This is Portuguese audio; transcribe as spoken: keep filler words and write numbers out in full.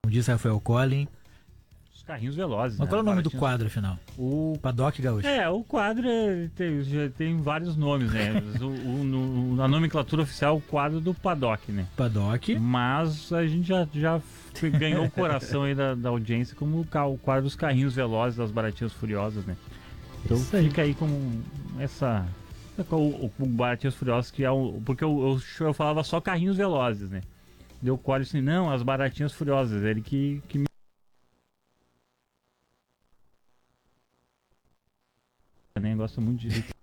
Como disse Rafael Collin. Os carrinhos velozes. Mas né? qual é o nome Baratinhos. do quadro, afinal? O Paddock Gaúcho. É, o quadro é- tem, já tem vários nomes, né? O, o- no- na nomenclatura oficial, o quadro do Paddock, né? Paddock. Mas a gente já, já foi- ganhou o coração aí da, da audiência como o, ca- o quadro dos carrinhos velozes, das baratinhas furiosas, né? Então Isso aí. fica aí com essa... O, o, o Baratinhas Furiosas, que é o... Porque eu, eu, eu falava só carrinhos velozes, né? Deu o Cole assim, não, as Baratinhas Furiosas. Ele que, que me... né? Gosta muito de...